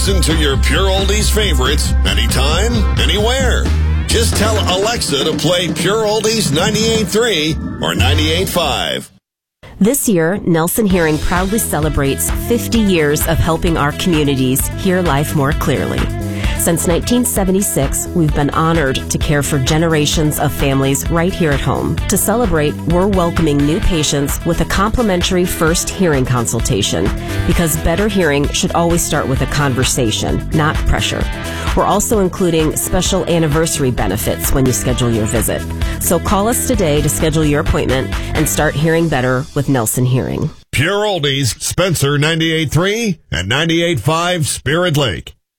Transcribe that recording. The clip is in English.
Listen to your Pure Oldies favorites anytime, anywhere. Just tell Alexa to play Pure Oldies 98.3 or 98.5. This year, Nelson Hearing proudly celebrates 50 years of helping our communities hear life more clearly. Since 1976, we've been honored to care for generations of families right here at home. To celebrate, we're welcoming new patients with a complimentary first hearing consultation, because better hearing should always start with a conversation, not pressure. We're also including special anniversary benefits when you schedule your visit. So call us today to schedule your appointment and start hearing better with Nelson Hearing. Pure Oldies, Spencer 98.3 and 98.5 Spirit Lake.